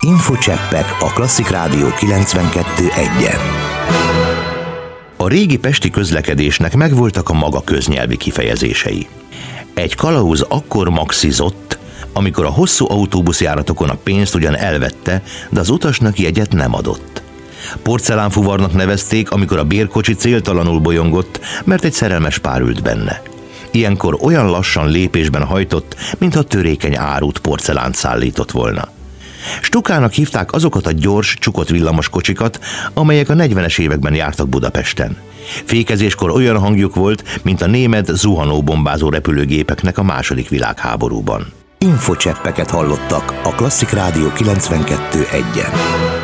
Infocseppek a Klasszik Rádió 92.1-en. A régi pesti közlekedésnek megvoltak a maga köznyelvi kifejezései. Egy kalauz akkor maxizott, amikor a hosszú autóbuszjáratokon a pénzt ugyan elvette, de az utasnak jegyet nem adott. Porcelánfuvarnak nevezték, amikor a bérkocsi céltalanul bolyongott, mert egy szerelmes pár ült benne. Ilyenkor olyan lassan lépésben hajtott, mintha törékeny árut porcelánt szállított volna. Stukának hívták azokat a gyors, csukott villamoskocsikat, amelyek a 40-es években jártak Budapesten. Fékezéskor olyan hangjuk volt, mint a német zuhanóbombázó repülőgépeknek a II. Világháborúban. Infocseppeket hallottak a Klasszik Rádió 92.1-en.